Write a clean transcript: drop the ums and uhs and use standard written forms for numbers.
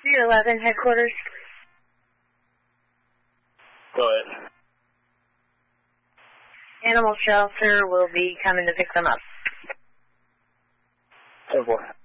311 headquarters. Go ahead. Animal shelter will be coming to pick them up. 10-4.